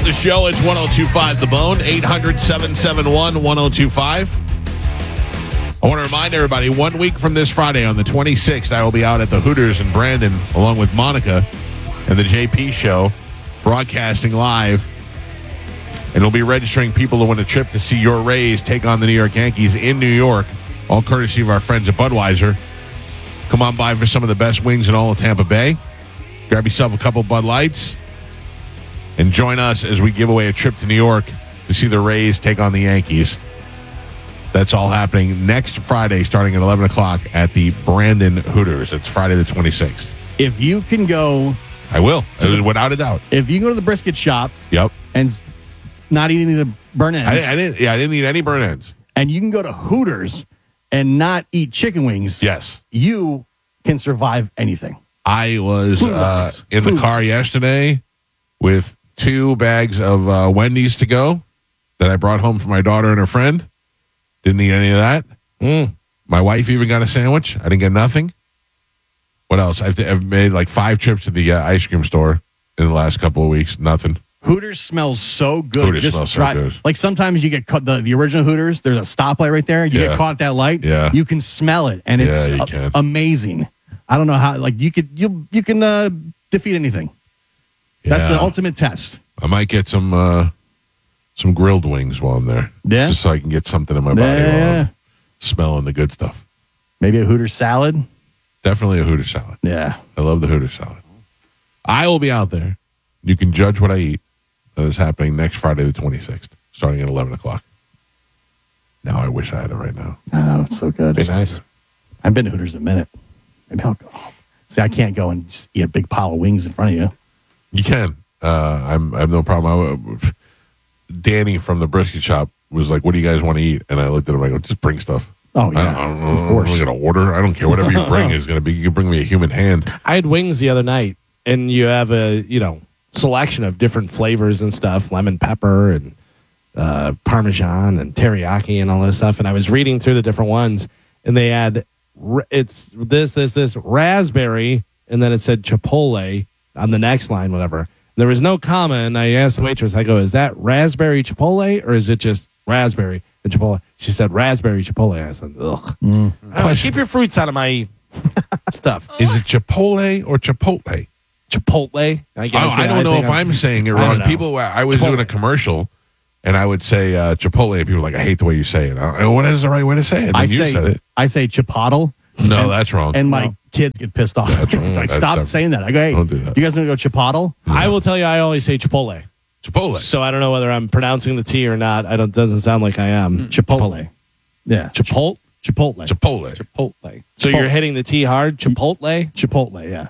Call the show. It's 1025 The Bone, 800-771-1025. I want to remind everybody, 1 week from this Friday on the 26th, I will be out at the Hooters in Brandon along with Monica and the JP Show, broadcasting live. And we'll be registering people to win a trip to see your Rays take on the New York Yankees in New York, all courtesy of our friends at Budweiser. Come on by for some of the best wings in all of Tampa Bay. Grab yourself a couple Bud Lights and join us as we give away a trip to New York to see the Rays take on the Yankees. That's all happening next Friday starting at 11 o'clock at the Brandon Hooters. It's Friday the 26th. If you can go... I will, without a doubt. If you go to the brisket shop... Yep. And not eat any of the burn ends... I didn't eat any burn ends. And you can go to Hooters and not eat chicken wings... Yes. You can survive anything. I was in the car yesterday with 2 bags of Wendy's to go that I brought home for my daughter and her friend. Didn't eat any of that. My wife even got a sandwich. I didn't get nothing. What else? I've made like 5 trips to the ice cream store in the last couple of weeks. Nothing. Hooters smells so good. Hooters smells so good. Like sometimes you get caught, the original Hooters, there's a stoplight right there. You get caught at that light. Yeah. You can smell it, and it's amazing. I don't know how. Like you can defeat anything. That's the ultimate test. I might get some grilled wings while I'm there. Yeah. Just so I can get something in my body while I'm smelling the good stuff. Maybe a Hooters salad. Definitely a Hooters salad. Yeah. I love the Hooters salad. I will be out there. You can judge what I eat. That is happening next Friday the 26th, starting at 11 o'clock. Now I wish I had it right now. Oh, it's so good. It's nice. I've been to Hooters in a minute. Maybe I'll go. See, I can't go and just eat a big pile of wings in front of you. You can. I have no problem. Danny from the brisket shop was like, "What do you guys want to eat?" And I looked at him. I go, "Just bring stuff." Oh yeah, of course. I'm going to order. I don't care. Whatever you bring is going to be. You can bring me a human hand. I had wings the other night, and you have a selection of different flavors and stuff, lemon pepper and Parmesan and teriyaki and all this stuff. And I was reading through the different ones, and they had it's this raspberry, and then it said Chipotle on the next line, whatever. There was no comma, and I asked the waitress, I go, is that raspberry Chipotle, or is it just raspberry and Chipotle? She said I said, ugh. Keep your fruits out of my stuff. Is it Chipotle or Chipotle? Chipotle, I guess. I don't know if I'm saying it wrong. People, I was doing a commercial, and I would say Chipotle, and people were like, I hate the way you say it. What is the right way to say it? And you said it. I say Chipotle. No, that's wrong. And my kids get pissed off. That's wrong. Like, stop saying that. I go, hey, don't do that. You guys want to go Chipotle? No. I will tell you, I always say Chipotle. Chipotle. So I don't know whether I'm pronouncing the T or not. It doesn't sound like I am. Chipotle. Yeah. Chipotle? Chipotle. So you're hitting the T hard? Chipotle? Chipotle, yeah.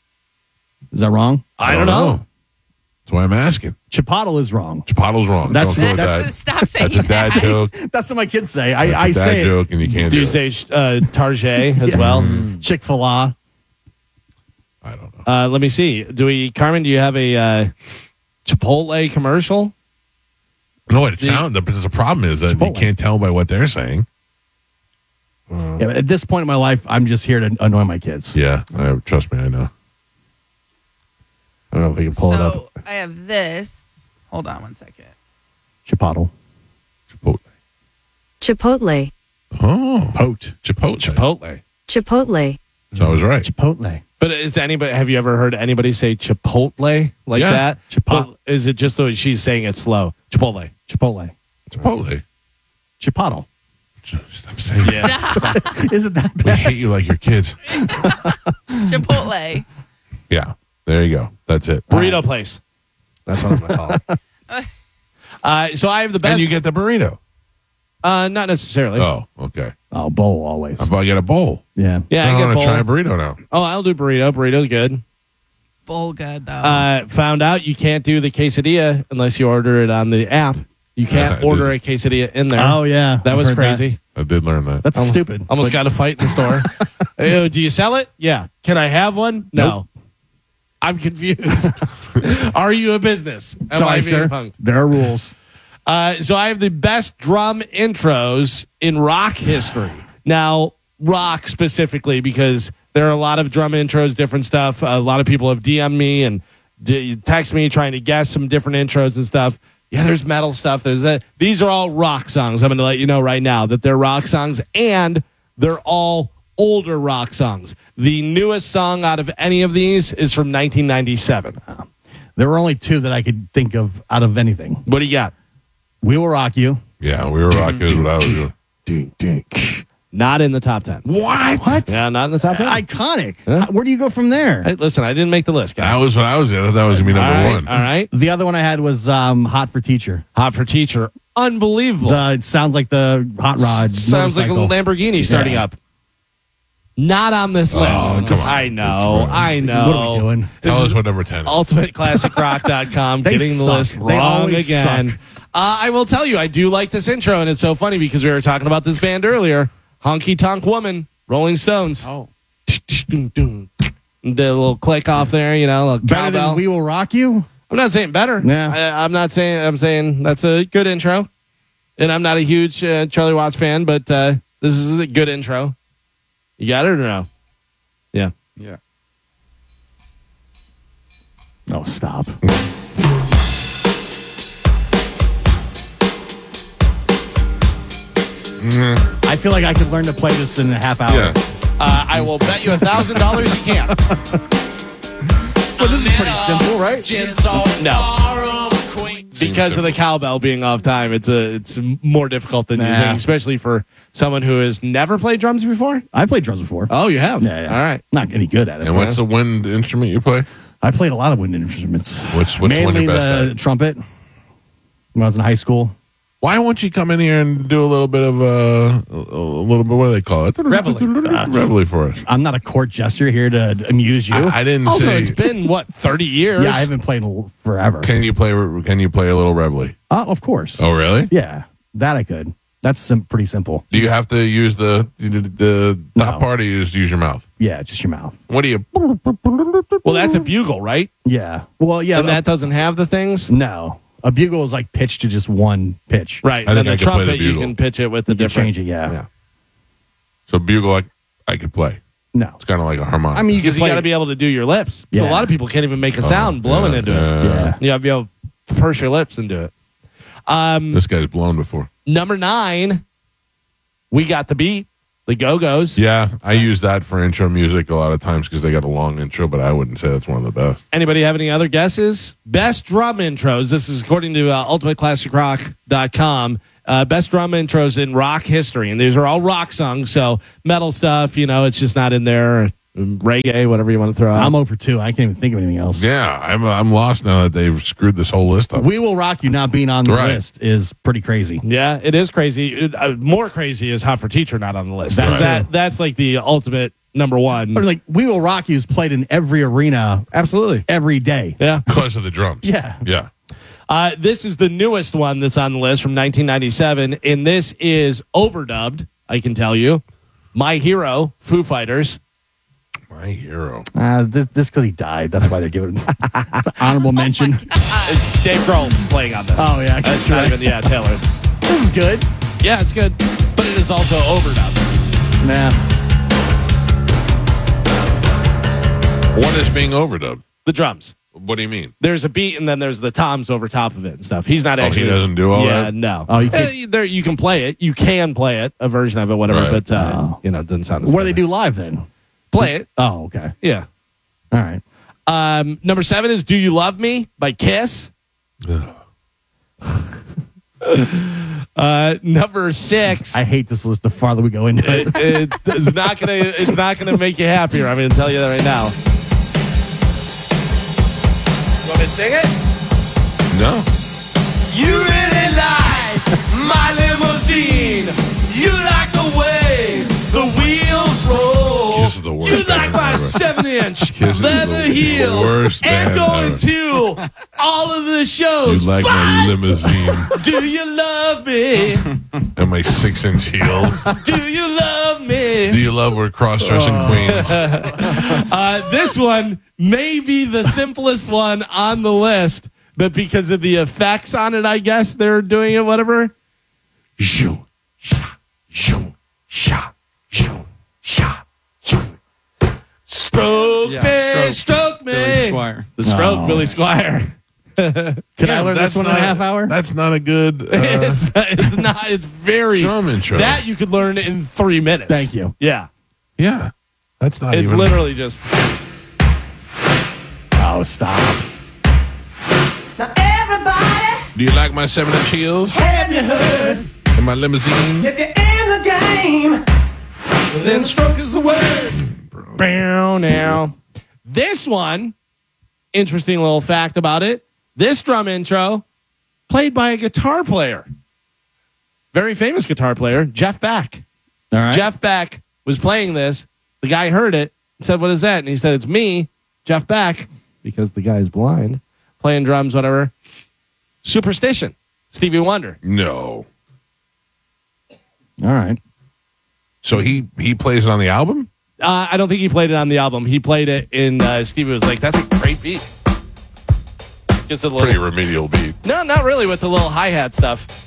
Is that wrong? I don't know. That's why I'm asking. Chipotle is wrong. Chipotle's wrong. That's Don't go with that. Stop saying That's a dad that. joke. That's what my kids say. That's I a dad say it. joke, and you can't do do you it. say Target as well? Chick-fil-A. I don't know. Let me see. Carmen, do you have a Chipotle commercial? No, it sounds. The problem is that you can't tell by what they're saying. Yeah, but at this point in my life, I'm just here to annoy my kids. Yeah, trust me, I know. I don't know if we can pull it up. So I have this. Hold on one second. Chipotle. Chipotle. Oh, Chipotle. Chipotle. So I was right. Chipotle. But have you ever heard anybody say Chipotle like that? Chipotle. Is it just the she's saying it slow? Chipotle. Chipotle. Chipotle. Stop saying it. Yeah. Is it that We bad? hate you like your kids. Chipotle. Yeah, there you go. That's it. Burrito place. That's what I'm going to call it. So I have the best. And you get the burrito. Not necessarily. Oh, okay. Oh, bowl always. How about I get a bowl? Yeah. Yeah, I get want to bowl. try a burrito now. Oh, I'll do burrito. Burrito's good. Bowl good, though. Found out you can't do the quesadilla unless you order it on the app. You can't order a quesadilla in there. Oh, yeah. That I've was heard crazy. I did learn that. That's stupid. Almost got a fight in the store. Hey, do you sell it? Yeah. Can I have one? No. Nope. I'm confused. Are you a business? Am I Sorry, being sir. punked? There are rules. So I have the best drum intros in rock history. Now, rock specifically, because there are a lot of drum intros, different stuff. A lot of people have DM'd me and text me trying to guess some different intros and stuff. Yeah, there's metal stuff. There's that. These are all rock songs. I'm going to let you know right now that they're rock songs, and they're all older rock songs. The newest song out of any of these is from 1997. There were only two that I could think of out of anything. What do you got? We Will Rock You. Yeah, We Will Rock You is what I was doing. Not in the top 10. What? Yeah, not in the top 10. Iconic. Huh? Where do you go from there? Hey, listen, I didn't make the list, guys. That was what I was doing. I thought that was going to be number one. All right. The other one I had was Hot for Teacher. Hot for Teacher. Unbelievable. It sounds like the hot rod. Sounds like a Lamborghini starting up. Not on this list. Come on. I know. What are we doing? Tell us what number 10 is. UltimateClassicRock.com They getting the suck. list They wrong always again. suck. I will tell you, I do like this intro, and it's so funny because we were talking about this band earlier. Honky Tonk Woman, Rolling Stones. Oh. The little click off there, little Better cowbell. than We Will Rock You? I'm not saying better. Yeah. I'm saying that's a good intro. And I'm not a huge Charlie Watts fan, but this is a good intro. You got it or no? Yeah. Yeah. Oh, stop. I feel like I could learn to play this in a half hour. Yeah. I will bet you $1,000 you can't. But this is pretty simple, right? No. Because of the cowbell being off time, it's more difficult than you think, especially for someone who has never played drums before. I played drums before. Oh, you have? Yeah. All right. Not any good at it. And what's the wind instrument you play? I played a lot of wind instruments. What's the one Mainly you're best the at? trumpet when I was in high school. Why won't you come in here and do a little bit of what do they call it? Reveille for us. I'm not a court jester here to amuse you. I didn't Also, say. it's been, 30 years? Yeah, I haven't played forever. Can you play a little reveille? Of course. Oh, really? Yeah, that I could. That's pretty simple. Do you have to use the top No. part, or you just use your mouth? Yeah, just your mouth. What do you? Well, that's a bugle, right? Yeah. Well, yeah. And that doesn't have the things? No. A bugle is like pitched to just one pitch. Right. I think And I the could play the trumpet, you bugle. can pitch it with the You can different. change it, yeah. So bugle, I could play. No. It's kind of like a harmonica. I mean, Because you play got to it. be able to do your lips. Yeah. A lot of people can't even make a sound blowing into it. Yeah. You got to be able to purse your lips and do it. This guy's blown before. Number 9, we got the beat, the Go-Go's. Yeah, I use that for intro music a lot of times because they got a long intro, but I wouldn't say that's one of the best. Anybody have any other guesses? Best drum intros. This is according to UltimateClassicRock.com. Best drum intros in rock history. And these are all rock songs, so metal stuff, it's just not in there. Reggae, whatever you want to throw out. I'm 0 for 2. I can't even think of anything else. Yeah, I'm lost now that they've screwed this whole list up. We Will Rock You not being on the Right. list is pretty crazy. Yeah, it is crazy. More crazy is Hot for Teacher not on the list. That's That's like the ultimate number one. But like We Will Rock You is played in every arena Absolutely. every day. Yeah. Because of the drums. Yeah. Yeah. This is the newest one that's on the list from 1997, and this is overdubbed, I can tell you. My Hero, Foo Fighters. My hero. This because he died. That's why they're giving it it's an honorable mention. It's Dave Grohl playing on this. Oh, yeah, I guess That's not you're even, Taylor. This is good. Yeah, it's good, but it is also overdubbed. Nah. What is being overdubbed? The drums. What do you mean? There's a beat, and then there's the toms over top of it and stuff. He's not Oh, he actually. doesn't do all yeah, that? no. Oh, you you can play it. You can play it, a version of it, whatever. Right. But it doesn't sound. As What do good. they do live then? Play it. Oh, okay. Yeah. All right. Number 7 is "Do You Love Me" by Kiss. Number 6. I hate this list the farther we go into it. It's not gonna make you happier. I'm gonna tell you that right now. You want me to sing it? No. You really like my limousine. You like the way the wheels roll. Kiss is the worst. You like band my ever. 7-inch Kiss is leather the heels worst and band going ever. to all of the You shows. like my limousine Do you love me? and my 6-inch heels? Do you love me? Do you love we're cross-dressing queens? This one may be the simplest one on the list, but because of the effects on it, I guess they're doing it, whatever. Shoo, sha, shoo, sha, shoo, sha, shoo. Stroke Yeah, me, stroke me. Billy Squire. The stroke, Oh. Billy Squire. Can I learn this one in a half hour? That's not a good It's not. It's very drum intro. that you could learn in 3 minutes. Thank you. Yeah, Yeah. That's not it's even literally just. Oh, stop. Now everybody, Do you like my 7-inch heels have you heard? and my limousine? If you're in the game, then stroke is the word. Bow now. This one, interesting little fact about it. This drum intro, played by a guitar player, very famous guitar player, Jeff Beck. All right. Jeff Beck was playing this. The guy heard it and said, "What is that?" And he said, "It's me, Jeff Beck," because the guy's blind, playing drums, whatever. Superstition, Stevie Wonder. No. All right. So he plays it on the album? I don't think he played it on the album. He played it in. Stevie was like, "That's a great beat." Just a little, Pretty remedial beat. no, not really with the little hi-hat stuff.